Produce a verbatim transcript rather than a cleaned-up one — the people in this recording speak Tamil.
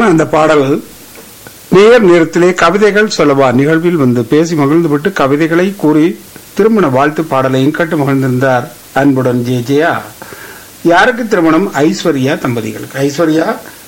அருமையான அந்த பாடல் நேர் நேரத்திலே கவிதைகள் சொல்லவா நிகழ்வில் வந்து பேசி மகிழ்ந்துவிட்டு கவிதைகளை கூறி திருமண வாழ்த்து பாடலையும் கேட்டு மகிழ்ந்திருந்தார் அன்புடன் ஜே ஜெயா. யாருக்கு திருமணம்? ஐஸ்வர்யா தம்பதிகளுக்கு. ஐஸ்வர்யா